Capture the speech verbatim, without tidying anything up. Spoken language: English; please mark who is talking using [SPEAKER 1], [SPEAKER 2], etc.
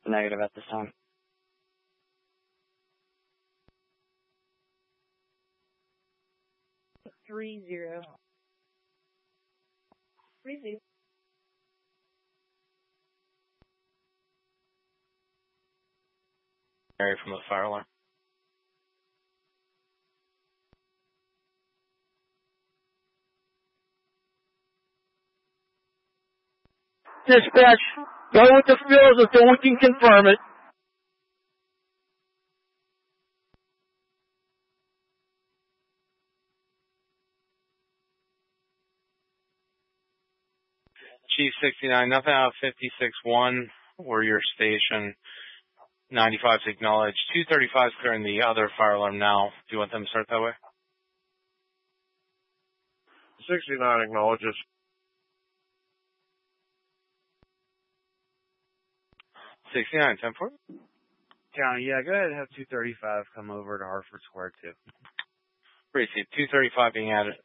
[SPEAKER 1] Negative at this time.
[SPEAKER 2] Three zero. Three zero.
[SPEAKER 3] Area from the fire alarm.
[SPEAKER 4] Dispatch, go with the field so we can confirm it.
[SPEAKER 3] Chief sixty-nine, nothing out of fifty-six one, or your station. ninety-five to acknowledge. two thirty-five is clearing the other fire alarm now. Do you want them to start that way?
[SPEAKER 5] sixty-nine acknowledges.
[SPEAKER 3] sixty-nine, ten four.
[SPEAKER 6] County, yeah, go ahead and have two thirty-five come over to Hartford Square, too.
[SPEAKER 3] Receive two thirty-five being added.